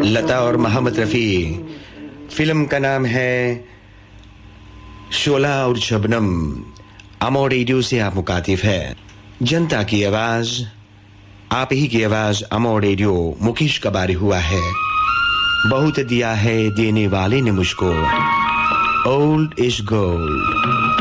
लता और मोहम्मद रफी। फिल्म का नाम है शोला और शबनम। अमो रेडियो से आप मुखातिब है। जनता की आवाज, आप ही की आवाज। अमो रेडियो मुकेश का बारी हुआ है। बहुत दिया है देने वाले ने मुझको। Old is gold.